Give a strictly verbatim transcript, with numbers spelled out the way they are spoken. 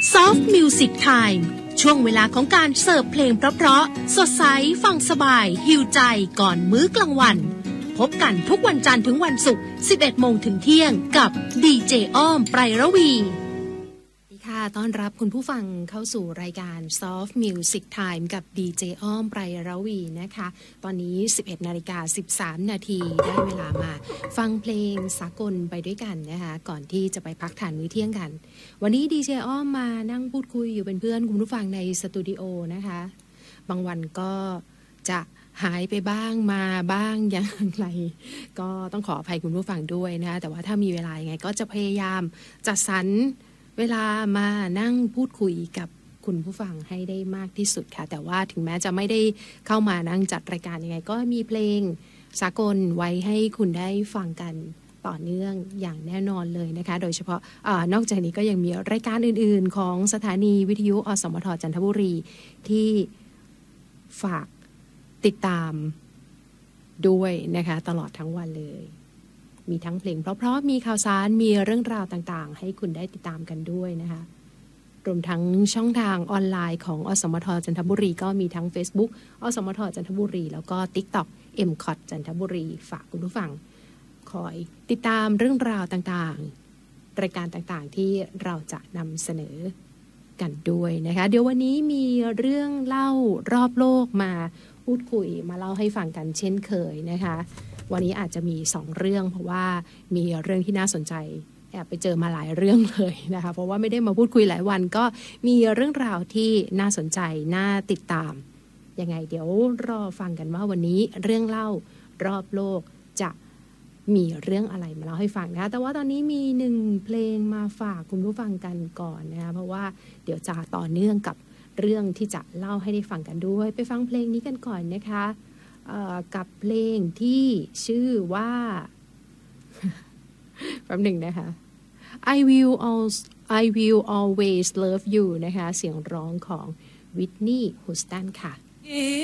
Soft Music Time ช่วงเวลาของการเสิร์ฟเพลงเพราะๆสดใสฟังสบายหิวใจก่อนมื้อกลางวันพบกันทุกวันจันทร์ถึงวันศุกร์ สิบเอ็ดโมงถึงเที่ยงกับดีเจอ้อมไพรระวีค่ะต้อนรับคุณผู้ฟังเข้าสู่รายการ Soft Music Time กับ ดี เจ อ้อมไพรระวีนะคะตอนนี้ สิบเอ็ดนาฬิกาสิบสามนาทีได้เวลามาฟังเพลงสากลไปด้วยกันนะคะก่อนที่จะไปพักทานมื้อเที่ยงกันวันนี้ ดี เจ อ้อมมานั่งพูดคุยอยู่เป็นเพื่อนคุณผู้ฟังในสตูดิโอนะคะบางวันก็จะหายไปบ้างมาบ้างอย่างไรก็ต้องขออภัยคุณผู้ฟังด้วยนะคะแต่ว่าถ้ามีเวลายังไงก็จะพยายามจัดสรรเวลามานั่งพูดคุยกับคุณผู้ฟังให้ได้มากที่สุดค่ะแต่ว่าถึงแม้จะไม่ได้เข้ามานั่งจัดรายการยังไงก็มีเพลงสากลไว้ให้คุณได้ฟังกันต่อเนื่องอย่างแน่นอนเลยนะคะโดยเฉพาะเอ่อนอกจากนี้ก็ยังมีรายการอื่นๆของสถานีวิทยุอสมทจันทบุรีที่ฝากติดตามด้วยนะคะตลอดทั้งวันเลยมีทั้งเพลงเพราะๆมีข่าวสารมีเรื่องราวต่างๆให้คุณได้ติดตามกันด้วยนะคะรวมทั้งช่องทางออนไลน์ของอสมทจันทบุรีก็มีทั้ง Facebook อสมทจันทบุรีแล้วก็ TikTok เอ็ม ซี โอ ที จันทบุรีฝากคุณผู้ฟังคอยติดตามเรื่องราวต่างๆรายการต่างๆที่เราจะนำเสนอกันด้วยนะคะเดี๋ยววันนี้มีเรื่องเล่ารอบโลกมาพูดคุยมาเล่าให้ฟังกันเช่นเคยนะคะวันนี้อาจจะมีสองเรื่องเพราะว่ามีเรื่องที่น่าสนใจแอบไปเจอมาหลายเรื่องเลยนะคะเพราะว่าไม่ได้มาพูดคุยหลายวันก็มีเรื่องราวที่น่าสนใจน่าติดตามยังไงเดี๋ยวรอฟังกันว่าวันนี้เรื่องเล่ารอบโลกจะมีเรื่องอะไรมาเล่าให้ฟังนะคะแต่ว่าตอนนี้มีหนึ่งเพลงมาฝากคุณผู้ฟังกันก่อนนะคะเพราะว่าเดี๋ยวจะต่อเนื่องกับเรื่องที่จะเล่าให้ได้ฟังกันด้วยไปฟังเพลงนี้กันก่อนนะคะกับเพลงที่ชื่อว่า แป๊บหนึ่งนะคะ I will always I will always love you นะคะเสียงร้องของ Whitney Houston ค่ะ